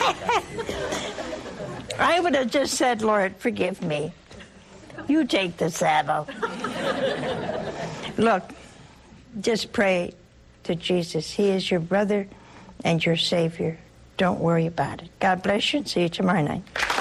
I would have just said, Lord, forgive me. You take the saddle. Look, just pray to Jesus. He is your brother and your Savior. Don't worry about it. God bless you and see you tomorrow night.